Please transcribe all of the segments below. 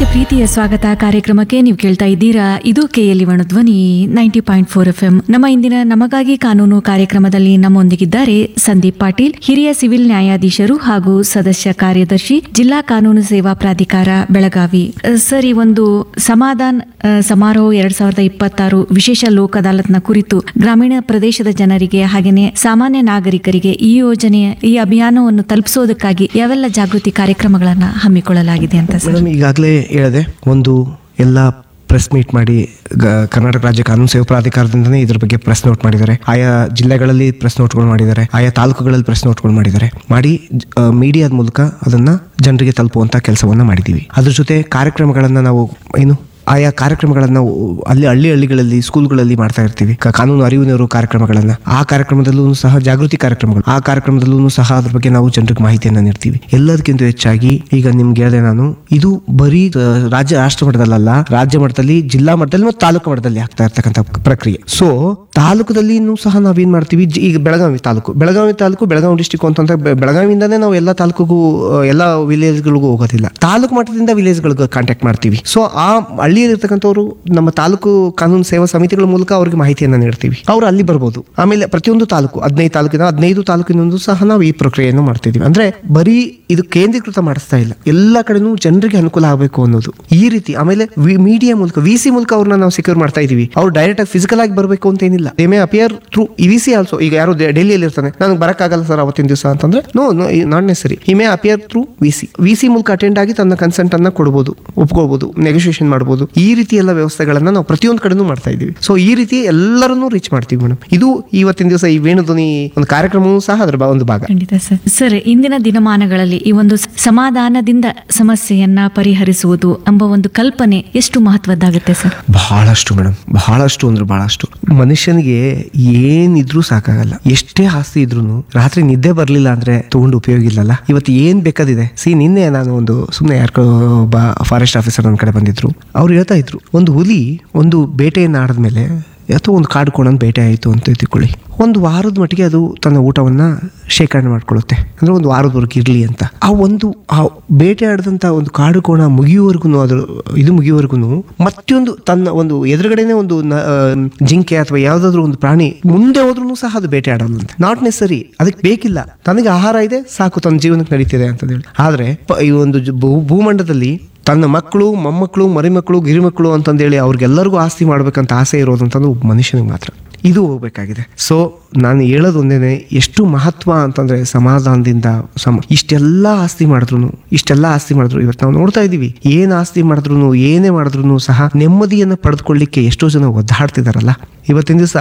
ಪ್ರೀತಿಯ ಸ್ವಾಗತ ಕಾರ್ಯಕ್ರಮಕ್ಕೆ. ನೀವು ಕೇಳ್ತಾ ಇದ್ದೀರಾ, ಇದು ಕೆಎಲ್ಇ ಧ್ವನಿ 90.4 FM. ನಮ್ಮ ಇಂದಿನ ನಮಗಾಗಿ ಕಾನೂನು ಕಾರ್ಯಕ್ರಮದಲ್ಲಿ ನಮ್ಮೊಂದಿಗಿದ್ದಾರೆ ಸಂದೀಪ್ ಪಾಟೀಲ್, ಹಿರಿಯ ಸಿವಿಲ್ ನ್ಯಾಯಾಧೀಶರು ಹಾಗೂ ಸದಸ್ಯ ಕಾರ್ಯದರ್ಶಿ, ಜಿಲ್ಲಾ ಕಾನೂನು ಸೇವಾ ಪ್ರಾಧಿಕಾರ ಬೆಳಗಾವಿ. ಸರ್, ಈ ಒಂದು ಸಮಾಧಾನ ಸಮಾರೋಹ 2026 ವಿಶೇಷ ಲೋಕ್ ಅದಾಲತ್ನ ಕುರಿತು ಗ್ರಾಮೀಣ ಪ್ರದೇಶದ ಜನರಿಗೆ ಹಾಗೇನೆ ಸಾಮಾನ್ಯ ನಾಗರಿಕರಿಗೆ ಈ ಯೋಜನೆಯ ಈ ಅಭಿಯಾನವನ್ನು ತಲುಪಿಸೋದಕ್ಕಾಗಿ ಯಾವೆಲ್ಲ ಜಾಗೃತಿ ಕಾರ್ಯಕ್ರಮಗಳನ್ನ ಹಮ್ಮಿಕೊಳ್ಳಲಾಗಿದೆ ಅಂತ ಸರ್? ಈಗಾಗಲೇ ಹೇಳಿದೆ, ಒಂದು ಎಲ್ಲ ಪ್ರೆಸ್ ಮೀಟ್ ಮಾಡಿ ಕರ್ನಾಟಕ ರಾಜ್ಯ ಕಾನೂನು ಸೇವಾ ಪ್ರಾಧಿಕಾರದಿಂದನೇ ಇದ್ರ ಬಗ್ಗೆ ಪ್ರೆಸ್ ನೋಟ್ ಮಾಡಿದ್ದಾರೆ. ಆಯಾ ಜಿಲ್ಲೆಗಳಲ್ಲಿ ಪ್ರೆಸ್ ನೋಟ್ಗಳು ಮಾಡಿದ್ದಾರೆ, ಆಯಾ ತಾಲೂಕುಗಳಲ್ಲಿ ಪ್ರೆಸ್ ನೋಟ್ಗಳು ಮಾಡಿ ಮೀಡಿಯಾದ ಮೂಲಕ ಅದನ್ನ ಜನರಿಗೆ ತಲುಪುವಂತ ಕೆಲಸವನ್ನ ಮಾಡಿದೀವಿ. ಅದ್ರ ಜೊತೆ ಕಾರ್ಯಕ್ರಮಗಳನ್ನ ನಾವು ಆಯಾ ಕಾರ್ಯಕ್ರಮಗಳನ್ನ ಹಳ್ಳಿಗಳಲ್ಲಿ ಸ್ಕೂಲ್ಗಳಲ್ಲಿ ಮಾಡ್ತಾ ಇರ್ತೀವಿ. ಕಾನೂನು ಅರಿವಿನವರು ಕಾರ್ಯಕ್ರಮಗಳನ್ನ, ಆ ಕಾರ್ಯಕ್ರಮದಲ್ಲೂ ಸಹ ಜಾಗೃತಿ ಕಾರ್ಯಕ್ರಮಗಳು, ಆ ಕಾರ್ಯಕ್ರಮದಲ್ಲೂ ಸಹ ಅದ್ರ ಬಗ್ಗೆ ನಾವು ಜನರಿಗೆ ಮಾಹಿತಿಯನ್ನ ನೀಡ್ತೀವಿ. ಎಲ್ಲದಕ್ಕಿಂತ ಹೆಚ್ಚಾಗಿ ಈಗ ನಿಮ್ಗೆ ಹೇಳಿದೆ ನಾನು, ಇದು ಬರೀ ರಾಷ್ಟ್ರ ಮಟ್ಟದಲ್ಲ, ರಾಜ್ಯ ಮಟ್ಟದಲ್ಲಿ, ಜಿಲ್ಲಾ ಮಟ್ಟದಲ್ಲಿ ಮತ್ತು ತಾಲೂಕು ಮಟ್ಟದಲ್ಲಿ ಆಗ್ತಾ ಇರ್ತಕ್ಕಂಥ ಪ್ರಕ್ರಿಯೆ. ಸೊ ತಾಲೂಕದಲ್ಲಿ ಸಹ ನಾವೇನ್ ಮಾಡ್ತೀವಿ, ಈಗ ಬೆಳಗಾವಿ ತಾಲೂಕು ಬೆಳಗಾವಿ ಡಿಸ್ಟಿಕ್ ಅಂತಂದ್ರೆ ಬೆಳಗಾವಿಯಿಂದಾನೇ ನಾವು ಎಲ್ಲ ತಾಲೂಕಿಗೂ ಎಲ್ಲ ವಿಲೇಜ್ಗಳಿಗೂ ಹೋಗೋದಿಲ್ಲ, ತಾಲೂಕು ಮಟ್ಟದಿಂದ ವಿಲೇಜ್ಗಳಿಗೆ ಕಾಂಟ್ಯಾಕ್ಟ್ ಮಾಡ್ತೀವಿ. ಸೊ ಆ ಹಳ್ಳಿಯಲ್ಲಿರ್ತಕ್ಕಂಥವ್ರು ನಮ್ಮ ತಾಲೂಕು ಕಾನೂನು ಸೇವಾ ಸಮಿತಿಗಳ ಮೂಲಕ ಅವ್ರಿಗೆ ಮಾಹಿತಿಯನ್ನ ನೀಡ್ತೀವಿ, ಅವ್ರು ಅಲ್ಲಿ ಬರ್ಬೋದು. ಆಮೇಲೆ ಪ್ರತಿಯೊಂದು ತಾಲೂಕು 15 ತಾಲೂಕಿನಿಂದ ಸಹ ನಾವು ಈ ಪ್ರಕ್ರಿಯೆಯನ್ನು ಮಾಡ್ತಿದೀವಿ. ಅಂದ್ರೆ ಬರೀ ಇದು ಕೇಂದ್ರೀಕೃತ ಮಾಡಿಸ್ತಾ ಇಲ್ಲ, ಎಲ್ಲ ಕಡೆನೂ ಜನರಿಗೆ ಅನುಕೂಲ ಆಗಬೇಕು ಅನ್ನೋದು ಈ ರೀತಿ. ಆಮೇಲೆ ಮೀಡಿಯಾ ಮೂಲಕ ವಿಸಿ ಮೂಲಕ ಅವ್ರನ್ನ ನಾವು ಸೆಕ್ಯೂರ್ ಮಾಡ್ತಾ ಇದೀವಿ. ಅವ್ರು ಡೈರೆಕ್ಟ್ ಆಗಿ ಫಿಸಿಕಲ್ ಆಗಿ ಬರಬೇಕು ಅಂತ ಏನಿಲ್ಲ, they may appear through VC also. ಈಗ ಯಾರು ಡೆಲ್ಲಿಯಲ್ಲಿ ಇರ್ತಾನೆ, ನನಗೆ ಬರಕ್ಕಾಗಲ್ಲ ಸರ್ ಅವತ್ತಿನ ದಿವಸ ಅಂತಂದ್ರೆ no not ನೆಸರಿ, he May appear through VC ಮೂಲಕ ಅಟೆಂಡ್ ಆಗಿ ತನ್ನ ಕನ್ಸೆಂಟ್ ಅನ್ನ ಕೊಡಬಹುದು, ಒಪ್ಕೋಬಹುದು, ನೆಗೋಷಿಯೇಷನ್ ಮಾಡಬಹುದು. ಈ ರೀತಿ ಎಲ್ಲ ವ್ಯವಸ್ಥೆಗಳನ್ನ ನಾವು ಪ್ರತಿಯೊಂದು ಕಡೆನೂ ಮಾಡ್ತಾ ಇದೀವಿ. ಸೊ ಈ ರೀತಿ ಎಲ್ಲರನ್ನೂ ರೀಚ್ ಮಾಡ್ತೀವಿ ಮೇಡಮ್. ಇದು ಇವತ್ತಿನ ದಿವಸ ಈ ವೇಣುಧ್ವನಿ ಒಂದು ಕಾರ್ಯಕ್ರಮವೂ ಸಹ ಅದರ ಒಂದು ಭಾಗ. ಖಂಡಿತ ಸರ್. ಸರ್, ಇಂದಿನ ದಿನಮಾನಗಳಲ್ಲಿ ಈ ಒಂದು ಸಮಾಧಾನದಿಂದ ಸಮಸ್ಯೆಯನ್ನ ಪರಿಹರಿಸುವುದು ಎಂಬ ಒಂದು ಕಲ್ಪನೆ ಎಷ್ಟು ಮಹತ್ವದ್ದಾಗುತ್ತೆ ಸರ್? ಬಹಳಷ್ಟು ಮೇಡಮ್, ಬಹಳಷ್ಟು ಅಂದ್ರೆ ಬಹಳಷ್ಟು. ಮನುಷ್ಯನಿಗೆ ಏನಿದ್ರು ಸಾಕಾಗಲ್ಲ, ಎಷ್ಟೇ ಆಸ್ತಿ ಇದ್ರು ರಾತ್ರಿ ನಿದ್ದೆ ಬರ್ಲಿಲ್ಲ ಅಂದ್ರೆ ತಗೊಂಡು ಉಪಯೋಗ ಇಲ್ಲಲ್ಲ. ಇವತ್ತು ಏನ್ ಬೇಕಾದಿದೆ. ನಿನ್ನೆ ನಾನು ಒಂದು ಸುಮ್ಮನೆ ಯಾರು ಒಬ್ಬ ಫಾರೆಸ್ಟ್ ಆಫೀಸರ್ ನನ್ನ ಕಡೆ ಬಂದಿದ್ರು, ಅವ್ರು ಹೇಳ್ತಾ ಇದ್ರು, ಒಂದು ಹುಲಿ ಒಂದು ಬೇಟೆಯನ್ನು ಆಡಿದ್ಮೇಲೆ ಅಥವಾ ಒಂದು ಕಾಡು ಕೋಣನ ಬೇಟೆ ಆಯಿತು ಅಂತ ತಿಳ್ಕೊಳ್ಳಿ, ಒಂದು ವಾರದ ಮಟ್ಟಿಗೆ ಅದು ತನ್ನ ಊಟವನ್ನ ಶೇಖರಣೆ ಮಾಡ್ಕೊಳ್ಳುತ್ತೆ. ಅಂದ್ರೆ ಒಂದು ವಾರದವರೆಗೆ ಇರ್ಲಿ ಅಂತ. ಆ ಬೇಟೆ ಆಡಿದಂತ ಒಂದು ಕಾಡು ಕೋಣ ಮುಗಿಯುವವರೆಗೂ ಮತ್ತೊಂದು ತನ್ನ ಒಂದು ಎದುರುಗಡೆನೆ ಒಂದು ಜಿಂಕೆ ಅಥವಾ ಯಾವ್ದಾದ್ರು ಒಂದು ಪ್ರಾಣಿ ಮುಂದೆ ಹೋದ್ರೂ ಸಹ ಅದು ಬೇಟೆ ಆಡೋದಂತೆ. ನಾಟ್ ನೆಸರಿ, ಅದಕ್ಕೆ ಬೇಕಿಲ್ಲ, ತನಗೆ ಆಹಾರ ಇದೆ ಸಾಕು, ತನ್ನ ಜೀವನಕ್ಕೆ ನಡೀತಿದೆ ಅಂತ ಹೇಳಿ. ಆದ್ರೆ ಈ ಒಂದು ಭೂಮಂಡಲದಲ್ಲಿ ತನ್ನ ಮಕ್ಕಳು, ಮೊಮ್ಮಕ್ಕಳು, ಮರಿಮಕ್ಕಳು, ಗಿರಿಮಕ್ಕಳು ಅಂತಂದೇಳಿ ಅವ್ರಿಗೆಲ್ಲರಿಗೂ ಆಸ್ತಿ ಮಾಡ್ಬೇಕಂತ ಆಸೆ ಇರೋದಂತಂದು ಒಬ್ಬ ಮನುಷ್ಯನಿಗೆ ಮಾತ್ರ. ಇದು ಹೋಗ್ಬೇಕಾಗಿದೆ. ಸೊ ನಾನು ಹೇಳೋದು ಒಂದೇನೆ, ಎಷ್ಟು ಮಹತ್ವ ಅಂತಂದ್ರೆ ಸಮಾಧಾನದಿಂದ ಇಷ್ಟೆಲ್ಲ ಆಸ್ತಿ ಮಾಡಿದ್ರು ಇವತ್ತು ನಾವು ನೋಡ್ತಾ ಇದೀವಿ, ಏನ್ ಆಸ್ತಿ ಮಾಡಿದ್ರು ಏನೇ ಮಾಡಿದ್ರು ಸಹ ನೆಮ್ಮದಿಯನ್ನ ಪಡೆದುಕೊಳ್ಳಿಕ್ಕೆ ಎಷ್ಟೋ ಜನ ಒದ್ದಾಡ್ತಿದಾರಲ್ಲ. ಇವತ್ತಿನ ದಿವಸ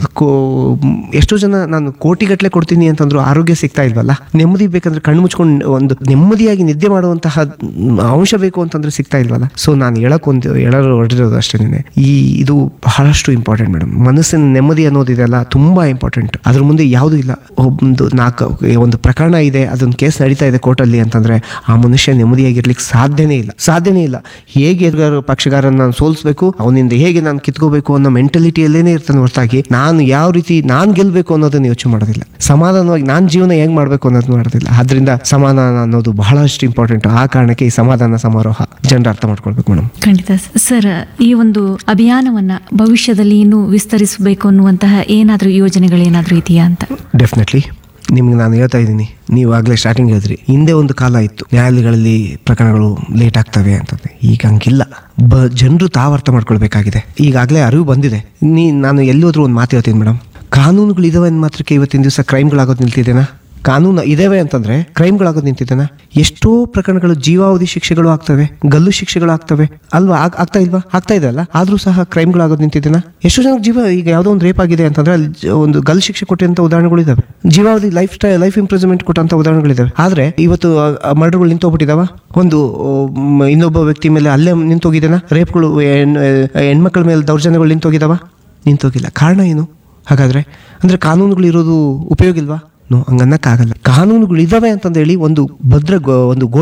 ಎಷ್ಟೋ ಜನ ನಾನು ಕೋಟಿಗಟ್ಟಲೆ ಕೊಡ್ತೀನಿ ಅಂತಂದ್ರು ಆರೋಗ್ಯ ಸಿಗ್ತಾ ಇಲ್ವಲ್ಲ. ನೆಮ್ಮದಿ ಬೇಕಂದ್ರೆ ಕಣ್ಣು ಮುಚ್ಕೊಂಡು ಒಂದು ನೆಮ್ಮದಿಯಾಗಿ ನಿದ್ದೆ ಮಾಡುವಂತಹ ಅಂಶ ಬೇಕು ಅಂತಂದ್ರೆ ಸಿಗ್ತಾ ಇಲ್ವಲ್ಲ. ಸೊ ನಾನು ಹೇಳಲು ಹೊರಟಿರೋದು ಅಷ್ಟೇನೆ, ಇದು ಬಹಳಷ್ಟು ಇಂಪಾರ್ಟೆಂಟ್ ಮೇಡಮ್. ಮನಸ್ಸಿನ ನೆಮ್ಮದಿ ಅನ್ನೋದಿದೆಯಲ್ಲ, ತುಂಬಾ ಇಂಪಾರ್ಟೆಂಟ್. ಅದ್ರ ಮುಂದೆ ಯಾವುದೂ ಇಲ್ಲ. ಒಂದು ಪ್ರಕರಣ ಇದೆ, ಅದೊಂದು ಕೇಸ್ ನಡೀತಾ ಇದೆ ಕೋರ್ಟಲ್ಲಿ ಅಂತಂದ್ರೆ ಆ ಮನುಷ್ಯ ನೆಮ್ಮದಿಯಾಗಿರ್ಲಿಕ್ಕೆ ಸಾಧ್ಯನೇ ಇಲ್ಲ. ಹೇಗೆ ಪಕ್ಷಗಾರನ ನಾನು ಸೋಲಿಸಬೇಕು, ಅವನಿಂದ ಹೇಗೆ ನಾನು ಕಿತ್ಕೋಬೇಕು ಅನ್ನೋ ಮೆಂಟಾಲಿಟಿಯಲ್ಲೇನೆ ಇರ್ತಾನೆ ಹೊರತಾಗಿ ನಾನು ಯಾವ ರೀತಿ ನಾನು ಗೆಲ್ಬೇಕು ಅನ್ನೋದನ್ನ ಯೋಚನೆ ಮಾಡೋದಿಲ್ಲ. ಸಮಾಧಾನವಾಗಿ ನಾನು ಜೀವನ ಹೆಂಗ್ ಮಾಡ್ಬೇಕು ಅನ್ನೋದನ್ನ ಮಾಡೋದಿಲ್ಲ. ಆದ್ರಿಂದ ಸಮಾಧಾನ ಅನ್ನೋದು ಬಹಳಷ್ಟು ಇಂಪಾರ್ಟೆಂಟ್. ಆ ಕಾರಣಕ್ಕೆ ಈ ಸಮಾಧಾನ ಸಮಾರೋಹ ಜನರು ಅರ್ಥ ಮಾಡ್ಕೊಳ್ಬೇಕು ಮೇಡಮ್. ಖಂಡಿತ ಸರ್. ಈ ಒಂದು ಅಭಿಯಾನವನ್ನ ಭವಿಷ್ಯದಲ್ಲಿ ಇನ್ನೂ ವಿಸ್ತರಿಸಬೇಕು ಅನ್ನುವಂತಹ ಏನಾದ್ರೂ ಯೋಜನೆಗಳೇನಾದ್ರೂ ಇದೆಯಾ ಅಂತ? ಡೆಫಿನೆಟ್ಲಿ ನಿಮ್ಗೆ ನಾನು ಹೇಳ್ತಾ ಇದ್ದೀನಿ, ನೀವು ಆಗ್ಲೇ ಸ್ಟಾರ್ಟಿಂಗ್ ಹೇಳಿದ್ರಿ, ಹಿಂದೆ ಒಂದು ಕಾಲ ಇತ್ತು ನ್ಯಾಯಾಲಯಗಳಲ್ಲಿ ಪ್ರಕರಣಗಳು ಲೇಟ್ ಆಗ್ತವೆ ಅಂತಂದ್ರೆ. ಈಗ ಹಂಗಿಲ್ಲ. ಜನರು ತಾವು ಅರ್ಥ ಮಾಡ್ಕೊಳ್ಬೇಕಾಗಿದೆ. ಈಗಾಗಲೇ ಅರಿವು ಬಂದಿದೆ. ನಾನು ಎಲ್ಲಿ ಹೋದ್ರೂ ಒಂದು ಮಾತು ಹೇಳ್ತೀನಿ ಮೇಡಮ್, ಕಾನೂನುಗಳು ಇದಾವೆ ಅಂದ ಮಾತ್ರಕ್ಕೆ ಇವತ್ತಿನ ದಿವಸ ಕ್ರೈಮ್ಗಳಾಗೋದು ನಿಲ್ತಿದ್ದೇನಾ? ಕಾನೂನು ಇದಾವೆ ಅಂತಂದ್ರೆ ಕ್ರೈಮ್ಗಳಾಗೋದು ನಿಂತಿದ್ದೇನಾ? ಎಷ್ಟೋ ಪ್ರಕರಣಗಳು ಜೀವಾವಧಿ ಶಿಕ್ಷೆಗಳು ಆಗ್ತವೆ, ಗಲ್ಲು ಶಿಕ್ಷೆಗಳು ಆಗ್ತವೆ ಅಲ್ವಾ? ಆಗ್ತಾ ಇಲ್ವಾ? ಆಗ್ತಾ ಇದೆ ಅಲ್ಲ. ಆದ್ರೂ ಸಹ ಕ್ರೈಮ್ಗಳಾಗೋದು ನಿಂತಿದ್ದೇನಾ? ಎಷ್ಟೋ ಜನ ಈಗ ಯಾವುದೋ ಒಂದು ರೇಪ್ ಆಗಿದೆ ಅಂತಂದ್ರೆ ಅಲ್ಲಿ ಒಂದು ಗಲ್ಲು ಶಿಕ್ಷೆ ಕೊಟ್ಟಂತ ಉದಾಹರಣೆಗಳು ಇದಾವೆ, ಜೀವಾವಧಿ ಲೈಫ್ ಇಂಪ್ರಿಸನ್ಮೆಂಟ್ ಕೊಟ್ಟಂತ ಉದಾಹರಣೆಗಳಿದಾವೆ. ಆದ್ರೆ ಇವತ್ತು ಮರ್ಡರ್ಗಳು ನಿಂತೋಗ್ಬಿಟ್ಟಿದಾವ. ಒಂದು ಇನ್ನೊಬ್ಬ ವ್ಯಕ್ತಿ ಮೇಲೆ ಅಲ್ಲೇ ನಿಂತೋಗಿದ್ದೇನಾ? ರೇಪ್ಗಳು, ಹೆಣ್ಮಕ್ಳ ಮೇಲೆ ದೌರ್ಜನ್ಯಗಳು ನಿಂತೋಗಿಲ್ಲ. ಕಾರಣ ಏನು ಹಾಗಾದ್ರೆ? ಅಂದ್ರೆ ಕಾನೂನುಗಳು ಇರೋದು ಉಪಯೋಗ ಇಲ್ವಾ? ಹಂಗನ್ನಕ್ಕಾಗಲ್ಲ. ಕಾನೂನುಗಳು ಇದಾವೆ ಅಂತಂದೇಳಿ ಒಂದು ಗೋಡೆ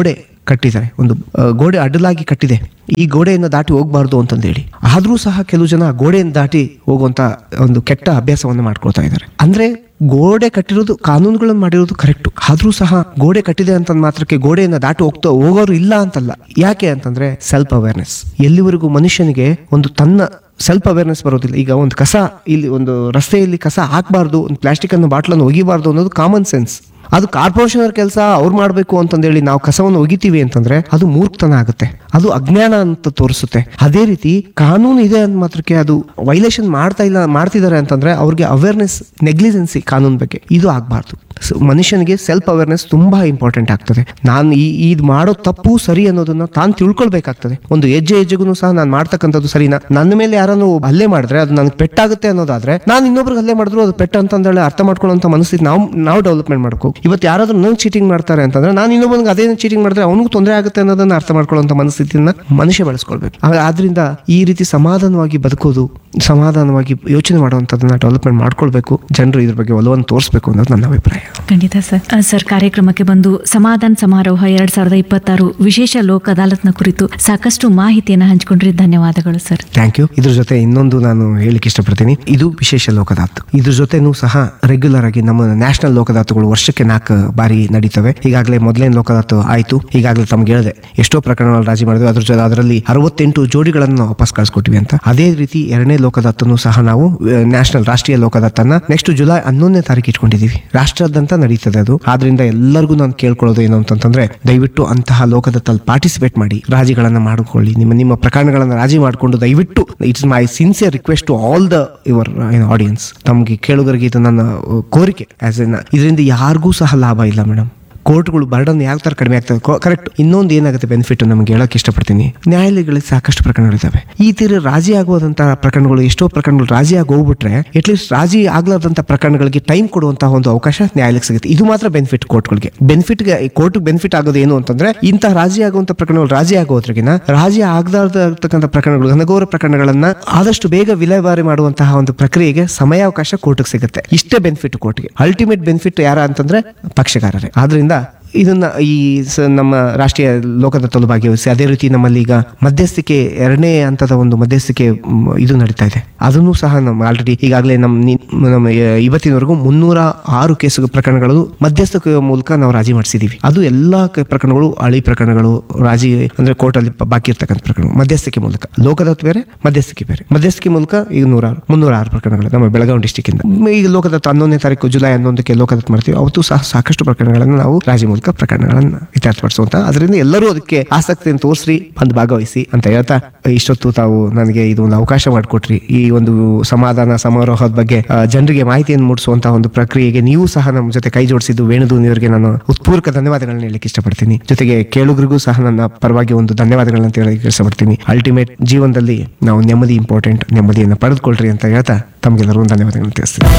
ಕಟ್ಟಿದ್ದಾರೆ, ಒಂದು ಗೋಡೆ ಅಡ್ಡಲಾಗಿ ಕಟ್ಟಿದೆ, ಈ ಗೋಡೆಯನ್ನು ದಾಟಿ ಹೋಗ್ಬಾರ್ದು ಅಂತಂದೇಳಿ. ಆದ್ರೂ ಸಹ ಕೆಲವು ಜನ ಗೋಡೆಯನ್ನು ದಾಟಿ ಹೋಗುವಂತ ಒಂದು ಕೆಟ್ಟ ಅಭ್ಯಾಸವನ್ನು ಮಾಡ್ಕೊಳ್ತಾ ಇದ್ದಾರೆ. ಅಂದ್ರೆ ಗೋಡೆ ಕಟ್ಟಿರೋದು, ಕಾನೂನುಗಳನ್ನು ಮಾಡಿರೋದು ಕರೆಕ್ಟ್, ಆದ್ರೂ ಸಹ ಗೋಡೆ ಕಟ್ಟಿದೆ ಅಂತ ಮಾತ್ರಕ್ಕೆ ಗೋಡೆಯನ್ನು ದಾಟಿ ಹೋಗೋರು ಇಲ್ಲ ಅಂತಲ್ಲ. ಯಾಕೆ ಅಂತಂದ್ರೆ ಸೆಲ್ಫ್ ಅವೇರ್ನೆಸ್. ಎಲ್ಲಿವರೆಗೂ ಮನುಷ್ಯನಿಗೆ ಒಂದು ತನ್ನ ಸೆಲ್ಫ್ ಅವೇರ್ನೆಸ್ ಬರೋದಿಲ್ಲ. ಈಗ ಒಂದು ಕಸ, ಇಲ್ಲಿ ಒಂದು ರಸ್ತೆಯಲ್ಲಿ ಕಸ ಹಾಕಬಾರ್ದು, ಒಂದು ಪ್ಲಾಸ್ಟಿಕ್ ಅನ್ನು ಬಾಟ್ಲನ್ನು ಒಗಿಬಾರ್ದು ಅನ್ನೋದು ಕಾಮನ್ ಸೆನ್ಸ್. ಅದು ಕಾರ್ಪೊರೇಷನ್ ಅವ್ರ ಕೆಲಸ, ಅವ್ರು ಮಾಡಬೇಕು ಅಂತಂದೇಳಿ ನಾವು ಕಸವನ್ನು ಒಗಿತೀವಿ ಅಂತಂದ್ರೆ ಅದು ಮೂರ್ಖತನ ಆಗುತ್ತೆ, ಅದು ಅಜ್ಞಾನ ಅಂತ ತೋರಿಸುತ್ತೆ. ಅದೇ ರೀತಿ ಕಾನೂನು ಇದೆ ಅಂತ ಮಾತ್ರಕ್ಕೆ ಅದು ವೈಲೇಷನ್ ಮಾಡ್ತಿದ್ದಾರೆ ಅಂತಂದ್ರೆ ಅವ್ರಿಗೆ ಅವೇರ್ನೆಸ್, ನೆಗ್ಲಿಜೆನ್ಸಿ ಕಾನೂನು ಬಗ್ಗೆ, ಇದು ಆಗಬಾರ್ದು. ಮನುಷ್ಯನಿಗೆ ಸೆಲ್ಫ್ ಅವೇರ್ನೆಸ್ ತುಂಬಾ ಇಂಪಾರ್ಟೆಂಟ್ ಆಗ್ತದೆ. ನಾನು ಇದು ಮಾಡೋ ತಪ್ಪು ಸರಿ ಅನ್ನೋದನ್ನ ತಾನು ತಿಳ್ಕೊಳ್ಬೇಕಾಗ್ತದೆ. ಒಂದು ಹೆಜ್ಜೆಗೂ ಸಹ ನಾನು ಮಾಡ್ತಕ್ಕಂಥದ್ದು ಸರಿನಾ, ನನ್ನ ಮೇಲೆ ಯಾರನ್ನು ಹಲ್ಲೆ ಮಾಡಿದ್ರೆ ಅದು ನನಗೆ ಪೆಟ್ಟಾಗುತ್ತೆ ಅನ್ನೋದಾದ್ರೆ, ನಾನು ಇನ್ನೊಬ್ರಿಗೆ ಹಲ್ಲೆ ಮಾಡಿದ್ರು ಅದು ಪೆಟ್ಟ ಅಂತಂದೇಳಿ ಅರ್ಥ ಮಾಡ್ಕೊಳ್ಳೋಂಥ ಮನಸ್ಥಿತಿ ನಾವು ಡೆವಲಪ್ಮೆಂಟ್ ಮಾಡ್ಕೋ. ಇವತ್ತು ಯಾರಾದ್ರೂ ನಂಗೆ ಚೀಟಿಂಗ್ ಮಾಡ್ತಾರೆ ಅಂತಂದ್ರೆ ನಾನು ಇನ್ನೊಬ್ಬನಿಗೆ ಅದೇ ಚೀಟಿಂಗ್ ಮಾಡಿದ್ರೆ ಅವನಿಗೂ ತೊಂದರೆ ಆಗುತ್ತೆ ಅನ್ನೋದನ್ನ ಅರ್ಥ ಮಾಡ್ಕೊಳ್ಳೋಂಥ ಮನಸ್ಥಿತಿಯನ್ನ ಮನುಷ್ಯ ಬೆಳೆಸ್ಕೊಳ್ಬೇಕು. ಆದ್ರಿಂದ ಈ ರೀತಿ ಸಮಾಧಾನವಾಗಿ ಬದುಕೋದು, ಸಮಾಧಾನವಾಗಿ ಯೋಚನೆ ಮಾಡುವಂಥದ್ದನ್ನ ಡೆವಲಪ್ಮೆಂಟ್ ಮಾಡ್ಕೊಳ್ಬೇಕು. ಜನರು ಇದ್ರ ಬಗ್ಗೆ ಒಲವನ್ನು ತೋರಿಸಬೇಕು ಅನ್ನೋದು ನನ್ನ ಅಭಿಪ್ರಾಯ. ಖಂಡಿತ ಸರ್. ಸರ್, ಕಾರ್ಯಕ್ರಮಕ್ಕೆ ಬಂದು ಸಮಾಧಾನ ಸಮಾರೋಹ 2026 ವಿಶೇಷ ಲೋಕ ಅದಾಲತ್ನ ಕುರಿತು ಸಾಕಷ್ಟು ಮಾಹಿತಿಯನ್ನು ಹಂಚಿಕೊಂಡ್ರಿ. ಧನ್ಯವಾದಗಳು ಸರ್. Thank you. ಇದ್ರ ಜೊತೆ ಇನ್ನೊಂದು ನಾನು ಹೇಳಿಕ್ಕೆ ಇಷ್ಟಪಡ್ತೀನಿ, ಇದು ವಿಶೇಷ ಲೋಕದಾತು. ಇದ್ರ ಜೊತೆನೂ ಸಹ ರೆಗ್ಯುಲರ್ ಆಗಿ ನಮ್ಮ ನ್ಯಾಷನಲ್ ಲೋಕದಾತುಗಳು ವರ್ಷಕ್ಕೆ 4 ಬಾರಿ ನಡೀತವೆ. ಈಗಾಗಲೇ ಮೊದಲನೇ ಲೋಕದಾತು ಆಯ್ತು. ಈಗಾಗಲೇ ತಮ್ಗೆ ಹೇಳಿದೆ ಎಷ್ಟೋ ಪ್ರಕರಣಗಳು ರಾಜಿ ಮಾಡಿದ್ವಿ, ಅದ್ರ ಜೊತೆ ಅದರಲ್ಲಿ 68 ಜೋಡಿಗಳನ್ನು ವಾಪಸ್ ಕಳಿಸ್ಕೊಟ್ಟಿವಿ ಅಂತ. ಅದೇ ರೀತಿ 2ನೇ ಲೋಕದಾತನ್ನು ಸಹ ನಾವು ನ್ಯಾಷನಲ್ ರಾಷ್ಟ್ರೀಯ ಲೋಕದಾತನ್ನ ನೆಕ್ಸ್ಟ್ ಜುಲೈ 11ನೇ ತಾರೀಕು ಇಟ್ಕೊಂಡಿದೀವಿ. ರಾಷ್ಟ್ರದಂತ ನಡೀತದೆ ಅದು. ಆದ್ರಿಂದ ಎಲ್ಲರಿಗೂ ನಾನು ಕೇಳ್ಕೊಳ್ಳೋದು ಏನು ಅಂತಂದ್ರೆ, ದಯವಿಟ್ಟು ಅಂತಹ ಲೋಕದತ್ತಲ್ಲಿ ಪಾರ್ಟಿಸಿಪೇಟ್ ಮಾಡಿ, ರಾಜಿಗಳನ್ನ ಮಾಡಿಕೊಳ್ಳಿ. ನಿಮ್ಮ ಪ್ರಕರಣಗಳನ್ನ ರಾಜಿ ಮಾಡಿಕೊಂಡು ದಯವಿಟ್ಟು, it's my sincere request to all the your audience, ತಮಗೆ ಕೇಳುಗರಿಗೆ ಇದು ನನ್ನ ಕೋರಿಕೆ. ಇದರಿಂದ ಯಾರಿಗೂ ಸಹ ಲಾಭ ಇಲ್ಲ ಮೇಡಮ್. ಕೋರ್ಟ್ಗಳು ಬರ್ಡನ್ ಯಾವ ತರ ಕಡಿಮೆ ಆಗ್ತದೆ, ಕರೆಕ್ಟ್. ಇನ್ನೊಂದು ಏನಾಗುತ್ತೆ ಬೆನಿಫಿಟ್ ನಮಗೆ ಹೇಳಕ್ ಇಷ್ಟಪಡ್ತೀನಿ, ನ್ಯಾಯಾಲಯಗಳಲ್ಲಿ ಸಾಕಷ್ಟು ಪ್ರಕರಣಗಳಿದ್ದಾವೆ. ಈ ತೀರ ರಾಜಿ ಆಗುವಂತಹ ಪ್ರಕರಣಗಳು, ಎಷ್ಟೋ ಪ್ರಕರಣಗಳು ರಾಜಿ ಆಗಿ ಹೋಗ್ಬಿಟ್ರೆ ಅಟ್ಲೀಸ್ಟ್ ರಾಜಿ ಆಗ್ಲಾರ್ದಂತ ಪ್ರಕರಣಗಳಿಗೆ ಟೈಮ್ ಕೊಡುವಂತಹ ಒಂದು ಅವಕಾಶ ನ್ಯಾಯಾಲಯಕ್ಕೆ ಸಿಗುತ್ತೆ. ಇದು ಮಾತ್ರ ಬೆನಿಫಿಟ್ ಕೋರ್ಟ್ಗಳಿಗೆ. ಕೋರ್ಟ್ ಬೆನಿಫಿಟ್ ಆಗೋದು ಏನು ಅಂತಂದ್ರೆ, ಇಂತಹ ರಾಜಿ ಆಗುವಂತ ಪ್ರಕರಣಗಳು ರಾಜಿ ಆಗೋದ್ರಗಿನ ರಾಜಿ ಆಗಲಾರ್ದಕ್ಕಂಥ ಪ್ರಕರಣಗಳು, ಘನಘೋರ ಪ್ರಕರಣಗಳನ್ನ ಆದಷ್ಟು ಬೇಗ ವಿಲೇವಾರಿ ಮಾಡುವಂತಹ ಒಂದು ಪ್ರಕ್ರಿಯೆಗೆ ಸಮಯಾವಕಾಶ ಕೋರ್ಟ್ಗೆ ಸಿಗುತ್ತೆ. ಇಷ್ಟೇ ಬೆನಿಫಿಟ್ ಕೋರ್ಟ್ಗೆ. ಅಲ್ಟಿಮೇಟ್ ಬೆನಿಫಿಟ್ ಯಾರ ಅಂತಂದ್ರೆ ಪಕ್ಷಗಾರರೇ. ಆದ್ರಿಂದ ಇದನ್ನ ನಮ್ಮ ರಾಷ್ಟ್ರೀಯ ಲೋಕದತ್ತಲು ಭಾಗವಹಿಸಿ, ಅದೇ ರೀತಿ ನಮ್ಮಲ್ಲಿ ಈಗ ಮಧ್ಯಸ್ಥಿಕೆ 2ನೇ ಹಂತದ ಒಂದು ಮಧ್ಯಸ್ಥಿಕೆ ಇದು ನಡೀತಾ ಇದೆ. ಅದನ್ನು ಸಹ ನಮ್ಮ ಆಲ್ರೆಡಿ ಈಗಾಗಲೇ ನಮ್ಮ ಇವತ್ತಿನವರೆಗೂ 306 ಕೇಸು ಪ್ರಕರಣಗಳು ಮಧ್ಯಸ್ಥಿಕೆ ಮೂಲಕ ನಾವು ರಾಜಿ ಮಾಡಿಸಿದೀವಿ. ಅದು ಎಲ್ಲಾ ಪ್ರಕರಣಗಳು ಹಳಿ ಪ್ರಕರಣಗಳು, ರಾಜಿ ಅಂದ್ರೆ ಕೋರ್ಟ್ ಅಲ್ಲಿ ಬಾಕಿ ಇರ್ತಕ್ಕಂಥ ಪ್ರಕರಣಗಳು ಮಧ್ಯಸ್ಥಿಕೆ ಮೂಲಕ. ಲೋಕದತ್ತು ಬೇರೆ, ಮಧ್ಯಸ್ಥಿಕೆ ಬೇರೆ. ಮಧ್ಯಸ್ಥಿಕೆ ಮೂಲಕ ಈಗ 306 ಪ್ರಕರಣಗಳು ನಮ್ಮ ಬೆಳಗಾವಿ ಡಿಸ್ಟಿಕ್ ಇಂದ. ಈಗ ಲೋಕದತ್ತು 11ನೇ ತಾರೀಕು ಜುಲೈ 11ಕ್ಕೆ ಲೋಕದತ್ತು ಮಾಡ್ತೀವಿ. ಅವತ್ತು ಸಹ ಸಾಕಷ್ಟು ಪ್ರಕರಣಗಳನ್ನು ನಾವು ರಾಜಿ ಮೂಲಕ ಪ್ರಕರಣಗಳನ್ನ ಇತ್ಯರ್ಥಪಡಿಸುವಂತ. ಅದರಿಂದ ಎಲ್ಲರೂ ಅದಕ್ಕೆ ಆಸಕ್ತಿಯನ್ನು ತೋರಿಸ್ರಿ, ಬಂದು ಭಾಗವಹಿಸಿ ಅಂತ ಹೇಳ್ತಾ, ಇಷ್ಟೊತ್ತು ತಾವು ನನಗೆ ಇದು ಒಂದು ಅವಕಾಶ ಮಾಡಿಕೊಟ್ರಿ. ಈ ಒಂದು ಸಮಾಧಾನ ಸಮಾರೋಹದ ಬಗ್ಗೆ ಜನರಿಗೆ ಮಾಹಿತಿಯನ್ನು ಮೂಡಿಸುವಂತಹ ಒಂದು ಪ್ರಕ್ರಿಯೆಗೆ ನೀವು ಸಹ ನಮ್ಮ ಜೊತೆ ಕೈ ಜೋಡಿಸಿದ್ದು ವೇಣುಧೂನಿಯವರಿಗೆ ನಾನು ಉತ್ಪೂರ್ವಕ ಧನ್ಯವಾದಗಳನ್ನ ಹೇಳಲಿಕ್ಕೆ ಇಷ್ಟಪಡ್ತೀನಿ. ಜೊತೆಗೆ ಕೇಳುಗರಿಗೂ ಸಹ ನನ್ನ ಪರವಾಗಿ ಒಂದು ಧನ್ಯವಾದಗಳನ್ನ ಹೇಳಲಿಕ್ಕೆ ಇಷ್ಟಪಡ್ತೀನಿ. ಅಲ್ಟಿಮೇಟ್ ಜೀವನದಲ್ಲಿ ನಾವು ನೆಮ್ಮದಿ ಇಂಪಾರ್ಟೆಂಟ್, ನೆಮ್ಮದಿಯನ್ನು ಪಡೆದುಕೊಳ್ರಿ ಅಂತ ಹೇಳ್ತಾ ತಮಗೆಲ್ಲರೂ ಧನ್ಯವಾದಗಳನ್ನ ತಿಳಿಸ್ತೀನಿ.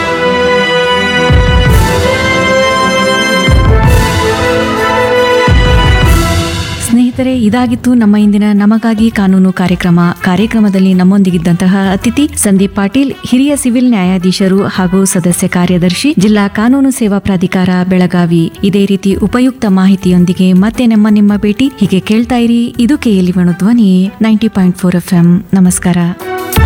ಸ್ನೇಹಿತರೆ, ಇದಾಗಿತ್ತು ನಮ್ಮ ಇಂದಿನ ನಮಗಾಗಿ ಕಾನೂನು ಕಾರ್ಯಕ್ರಮದಲ್ಲಿ ನಮ್ಮೊಂದಿಗಿದ್ದಂತಹ ಅತಿಥಿ ಸಂದೀಪ್ ಪಾಟೀಲ್, ಹಿರಿಯ ಸಿವಿಲ್ ನ್ಯಾಯಾಧೀಶರು ಹಾಗೂ ಸದಸ್ಯ ಕಾರ್ಯದರ್ಶಿ, ಜಿಲ್ಲಾ ಕಾನೂನು ಸೇವಾ ಪ್ರಾಧಿಕಾರ ಬೆಳಗಾವಿ. ಇದೇ ರೀತಿ ಉಪಯುಕ್ತ ಮಾಹಿತಿಯೊಂದಿಗೆ ಮತ್ತೆ ನಿಮ್ಮ ಭೇಟಿ. ಹೀಗೆ ಕೇಳ್ತಾ ಇರಿ, ಇದು KLE ಧ್ವನಿ 90.4 FM. ನಮಸ್ಕಾರ.